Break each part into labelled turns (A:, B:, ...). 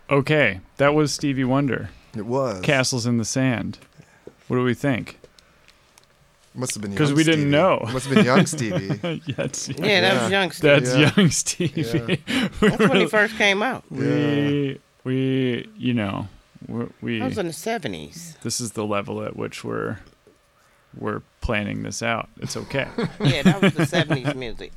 A: Okay, that was Stevie Wonder.
B: It was.
A: Castles in the Sand. What do we think?
B: Must have been young
A: Because we didn't
B: Stevie.
A: know.
B: Must have been young Stevie.
A: Yes,
C: Yeah, that was young Steve.
A: that's
B: Yeah.
A: young Stevie.
C: That's when he first came out.
A: we you know we
C: That was in the 70s.
A: this is the level at which we're planning this out. It's okay.
C: Yeah, that was the 70s music.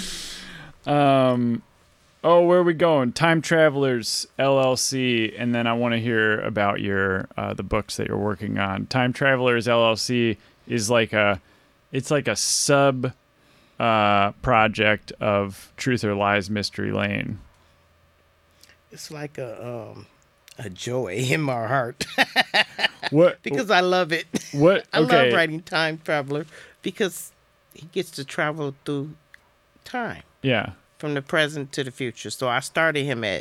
A: Oh, where are we going? Time Travelers LLC, and then I want to hear about your the books that you're working on. Time Travelers LLC is like a sub project of Truth or Lies Mystery Lane.
C: It's like a joy in my heart
A: What?
C: because I love it.
A: What?
C: I
A: Okay.
C: love writing Time Traveler because he gets to travel through time
A: Yeah.
C: from the present to the future. So I started him at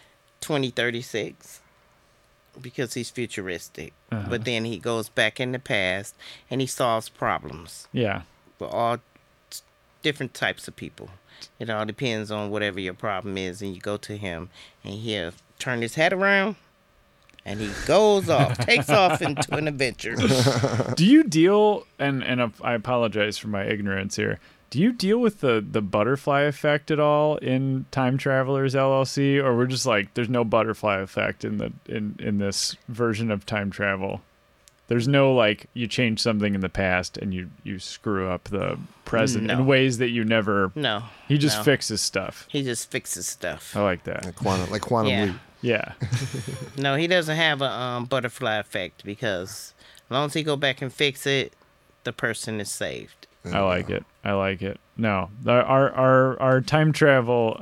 C: 2036 because he's futuristic. But then he goes back in the past and he solves problems
A: Yeah.
C: for all different types of people. It all depends on whatever your problem is, and you go to him and he'll turn his head around and he goes off, takes off into an adventure.
A: Do you deal and I apologize for my ignorance here. Do you deal with the butterfly effect at all in Time Travelers LLC, or we're just like there's no butterfly effect in this version of time travel? There's no like you change something in the past and you screw up the present
C: No.
A: in ways that you never.
C: No.
A: He just
C: no.
A: fixes stuff.
C: He just fixes stuff.
A: I like that.
B: Like quantum
C: Yeah.
B: leap.
A: Yeah.
C: No, he doesn't have a butterfly effect because as long as he go back and fix it, the person is saved.
A: I like it. I like it. No, our time travel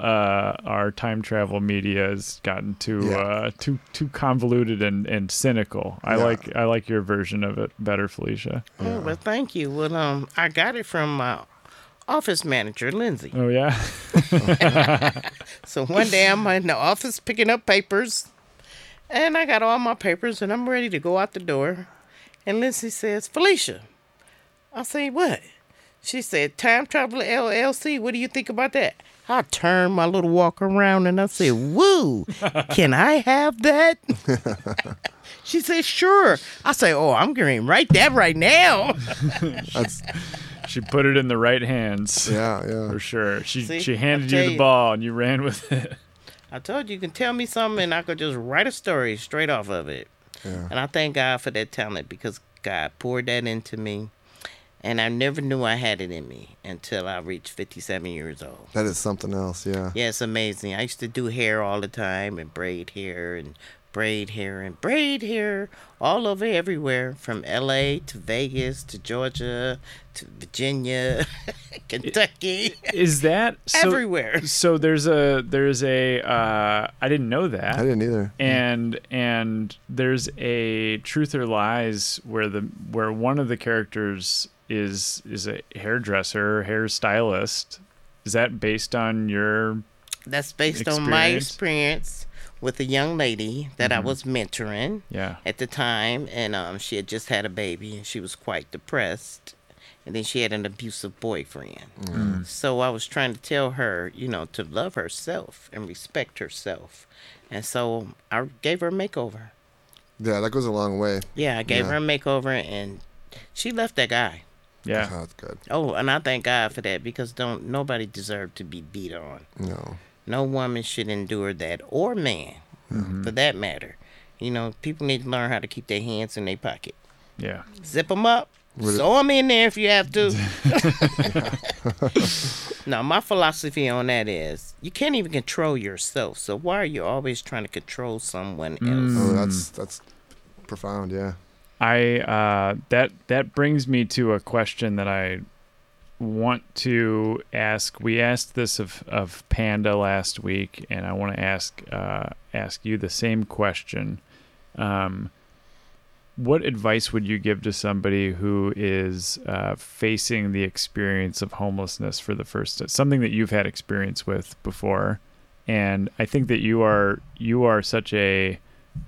A: media has gotten too convoluted and cynical. I like your version of it better, Felicia.
C: Oh, well, thank you. Well, I got it from my office manager, Lindsay.
A: Oh yeah.
C: So one day I'm in the office picking up papers, and I got all my papers, and I'm ready to go out the door. And Lindsay says, Felicia. I say, what? She said, Time Traveler LLC, what do you think about that? I turned my little walk around and I said, woo, can I have that? She said, sure. I say, oh, I'm going to write that right now.
B: That's,
A: She put it in the right hands.
B: yeah.
A: For sure. She
C: See,
A: handed
C: I'll
A: you
C: tell
A: the
C: you.
A: ball and you ran with it.
C: I told you can tell me something and I could just write a story straight off of it.
B: Yeah.
C: And I thank God for that talent because God poured that into me. And I never knew I had it in me until I reached 57 years old.
B: That is something else, yeah.
C: Yeah, it's amazing. I used to do hair all the time and braid hair and braid hair and braid hair all over everywhere from LA to Vegas to Georgia to Virginia, Kentucky,
A: Is that so,
C: everywhere.
A: So there's a I didn't know that.
B: I didn't either.
A: And there's a Truth or Lies where one of the characters is a hairdresser, hairstylist. Is that based on your
C: That's based on my
A: Experience?
C: experience with a young lady that I was mentoring
A: yeah.
C: at the time, and she had just had a baby, and she was quite depressed, and then she had an abusive boyfriend. So I was trying to tell her, to love herself and respect herself, and so I gave her a makeover.
B: Yeah, that goes a long way.
C: Yeah, I gave
B: Yeah.
C: her a makeover, and she left that guy.
A: Yeah.
B: Oh, that's good.
C: Oh, and I thank God for that because nobody deserved to be beat on.
B: No.
C: No woman should endure that, or man, for that matter. People need to learn how to keep their hands in their pocket.
A: Yeah.
C: Zip them up, sew them in there if you have to. No, my philosophy on that is you can't even control yourself. So why are you always trying to control someone else?
B: Oh, that's profound, yeah.
A: That brings me to a question that I want to ask. We asked this of Panda last week, and I want to ask you the same question. What advice would you give to somebody who is facing the experience of homelessness for the first time? Something that you've had experience with before, and I think that you are such a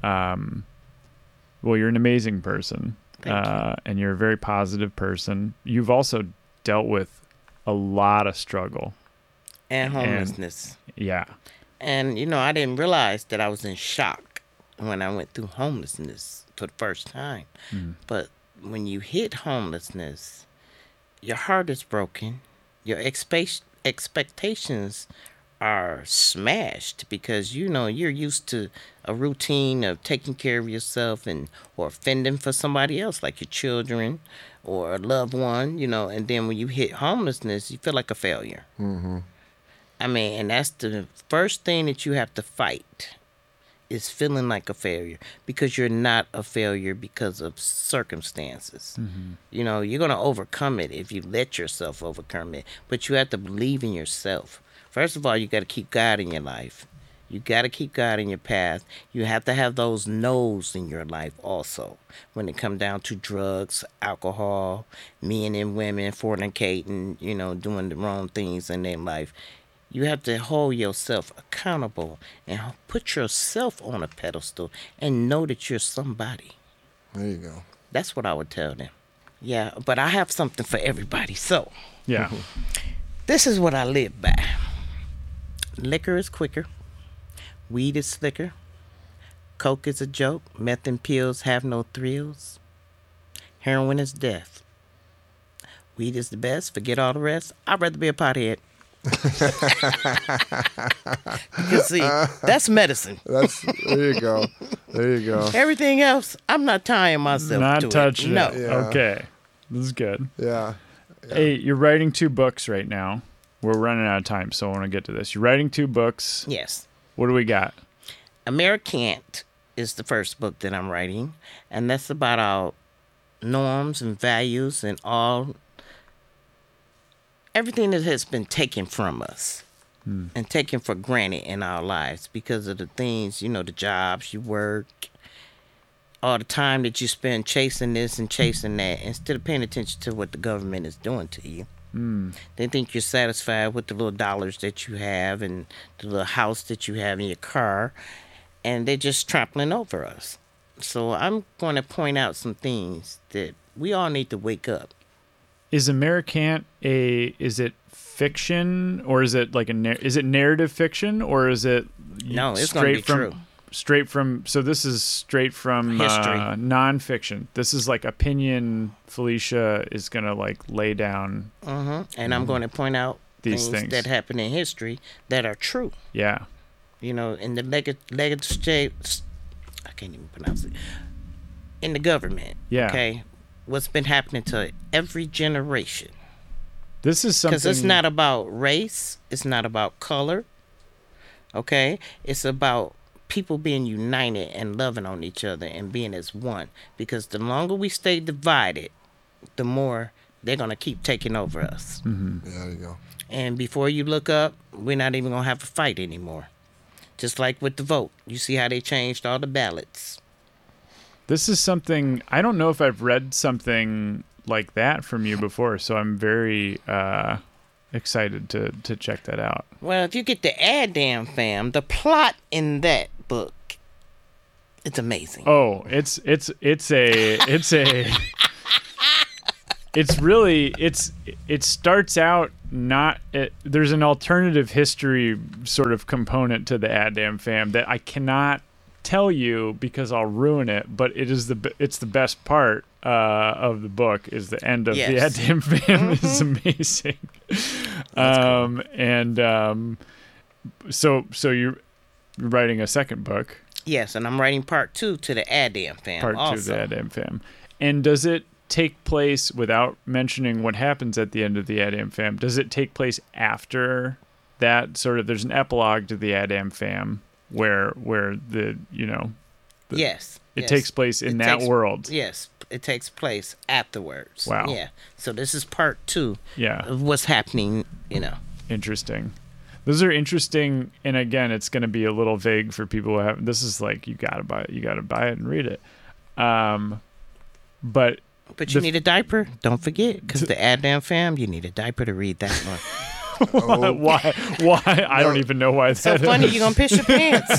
A: well, you're an amazing person,
C: Thank you.
A: and you're a very positive person. You've also dealt with a lot of struggle.
C: And homelessness.
A: Yeah.
C: And, I didn't realize that I was in shock when I went through homelessness for the first time. But when you hit homelessness, your heart is broken. Your expectations are smashed because you're used to a routine of taking care of yourself or fending for somebody else, like your children or a loved one, and then when you hit homelessness, you feel like a failure. I mean, and that's the first thing that you have to fight, is feeling like a failure, because you're not a failure because of circumstances. You're going to overcome it if you let yourself overcome it, but you have to believe in yourself. First of all, you got to keep God in your life. You got to keep God in your path. You have to have those no's in your life also. When it comes down to drugs, alcohol, men and women fornicating, doing the wrong things in their life. You have to hold yourself accountable and put yourself on a pedestal and know that you're somebody.
B: There you go.
C: That's what I would tell them. Yeah, but I have something for everybody. So,
A: Yeah.
C: this is what I live by. Liquor is quicker. Weed is slicker. Coke is a joke. Meth and pills have no thrills. Heroin is death. Weed is the best. Forget all the rest. I'd rather be a pothead. Because see, that's medicine.
B: There you go. There you go.
C: Everything else, I'm not tying myself
A: Not
C: to
A: touching
C: it. No.
A: it.
B: Yeah.
A: Okay. This is good.
B: Yeah.
A: Hey, you're writing 2 books right now. We're running out of time, so I want to get to this. You're writing 2 books.
C: Yes.
A: What do we got?
C: Americant is the first book that I'm writing, and that's about our norms and values and everything that has been taken from us and taken for granted in our lives because of the things, the jobs you work, all the time that you spend chasing this and chasing that instead of paying attention to what the government is doing to you. They think you're satisfied with the little dollars that you have and the little house that you have in your car, and they're just trampling over us. So I'm going to point out some things that we all need to wake up.
A: Is Americant is it fiction, or is it like is it narrative fiction, or is it
C: No, it's going to be true.
A: Straight from, so this is straight from
C: History.
A: Nonfiction. This is like opinion. Felicia is going to like lay down.
C: And I'm going to point out
A: These things.
C: that happen in history that are true.
A: Yeah.
C: In the legislative, I can't even pronounce it. In the government.
A: Yeah.
C: Okay. What's been happening to every generation.
A: This is something.
C: Because it's not about race. It's not about color. Okay. It's about people being united and loving on each other and being as one. Because the longer we stay divided, the more they're going to keep taking over us.
B: Yeah, there you go.
C: And before you look up, we're not even going to have a fight anymore. Just like with the vote. You see how they changed all the ballots.
A: This is something, I don't know if I've read something like that from you before, so I'm very excited to check that out.
C: Well, if you get the Adam Fam, the plot in that book, it's amazing.
A: Oh, it's it starts out there's an alternative history sort of component to the Adam Fam that I cannot tell you because I'll ruin it, but it's the best part of the book is the end of the Adam Fam is amazing. Cool. And so you're writing a second book.
C: Yes, and I'm writing part 2 to the Adam Fam.
A: Part 2 of the Adam Fam. And does it take place, without mentioning what happens at the end of the Adam Fam, does it take place after that? Sort of, there's an epilogue to the Adam Fam where
C: yes,
A: it takes place in that world.
C: Yes, it takes place afterwards.
A: Wow.
C: Yeah. So this is part 2
A: Yeah.
C: of what's happening,
A: Interesting. Those are interesting, and again, it's going to be a little vague for people who have. This is like you got to buy it and read it. But
C: you need a diaper. Don't forget, because the Adam Fam, you need a diaper to read that one.
A: Why? I don't even know why
C: So
A: that
C: funny,
A: is.
C: you're going to piss your pants.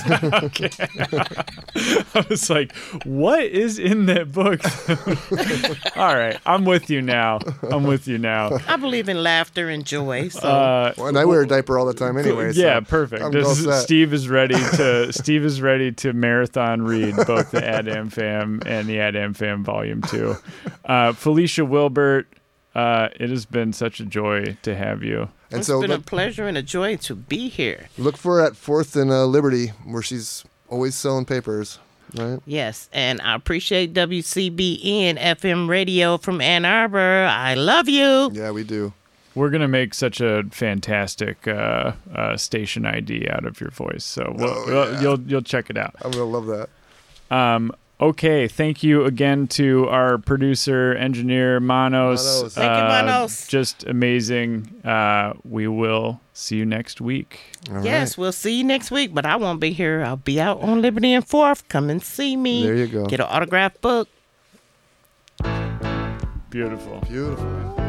A: I was like, what is in that book? All right, I'm with you now.
C: I believe in laughter and joy. So
B: Well, and I wear a diaper all the time anyway.
A: Yeah,
B: so
A: perfect.
B: I'm all set.
A: Steve is ready to marathon read both the Adam Fam and the Adam Fam Volume 2. Felicia Wilbert, it has been such a joy to have you.
B: And
C: it's
B: so
C: been a pleasure and a joy to be here.
B: look for her at 4th and Liberty, where she's always selling papers. Right?
C: Yes, and I appreciate WCBN FM radio from Ann Arbor. I love you.
B: Yeah, we do.
A: We're gonna make such a fantastic station ID out of your voice, so you'll check it out.
B: I'm gonna love that.
A: Okay, thank you again to our producer, engineer, Manos.
B: Manos.
C: Thank you, Manos.
A: Just amazing. We will see you next week.
B: All
C: Yes, we'll see you next week, but I won't be here. I'll be out on Liberty and 4th. Come and see me.
B: There you go.
C: Get an autographed book.
A: Beautiful.
B: Beautiful.